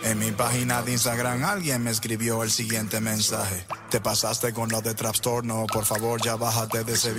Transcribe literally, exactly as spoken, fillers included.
En mi página de Instagram alguien me escribió el siguiente mensaje: te pasaste con lo de Trapstorno, por favor ya bájate de ese